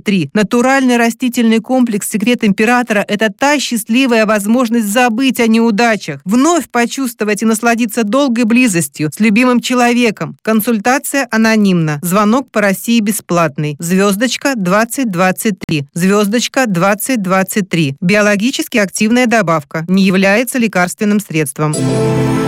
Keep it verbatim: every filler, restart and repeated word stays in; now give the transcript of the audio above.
три. Натуральный растительный комплекс «Секрет императора» – это та счастливая возможность забыть о неудачах, вновь почувствовать и насладиться долгой близостью с любимым человеком. Консультация анонимна. Звонок по России бесплатный. Звездочка двадцать двадцать три. Звездочка двадцать двадцать три. Биологически активная добавка. Не является лекарственным средством.